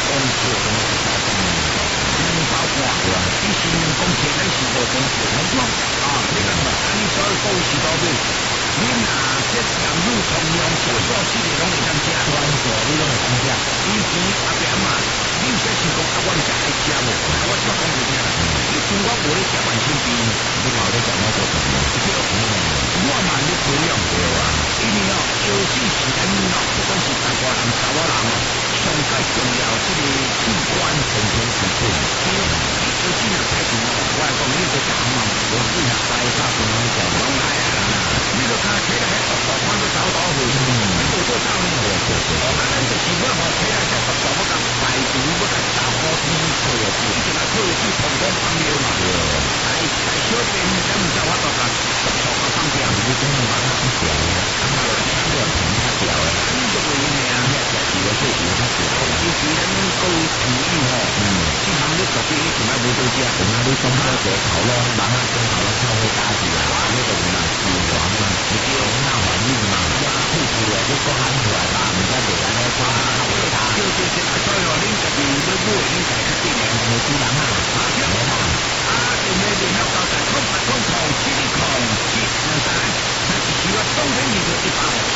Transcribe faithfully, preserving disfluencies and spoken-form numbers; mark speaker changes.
Speaker 1: 公车什么是交通能包括你是人公车咱是无公车没错啊，你看嘛，安尼所有都是到尾。你若这南路通用厕所这个拢会当食，专所你拢会当食。以前阿扁嘛，你说是讲啊，我唔食爱食无，啊，我怎讲你听啦？以前我无咧食万千边，你嘛有咧食猫骨头吗？对，我嘛咧培养对啊。因为哦，尤其是咱哦，不管是查甫人、查某人哦，上介重要这个器官先天尺寸。对，你尤其若太重哦，我来讲你个讲嘛，我是若白发什么讲，拢来啊啦。你著看起来迄毒毒，看都找到回，你无做走呢？对对对，啊，咱就是要吼起来这毒毒，要甲排除，要甲查好啲错误，你就来错误去通通放尿嘛。大大小便，咱唔知我度甲毒毒甲放掉，你真系把它放掉咧，啊，这个平它掉咧，你就会命啊，是我最喜欢吃。其实咱各位朋友吼，嗯，这项你做啲从来无做食，从来你中秋节烤肉，人啊中烤肉超会打起来，那个有人死亡嘛，你叫那反应嘛，要退出来就讲喊出来吧，人家就在那抓，就就就所以哦，恁家己要买，恁家己定的，没主人啊，啊，听我讲，啊，电话电话交代，空八空空七空七两三，那是需要当天你就一百。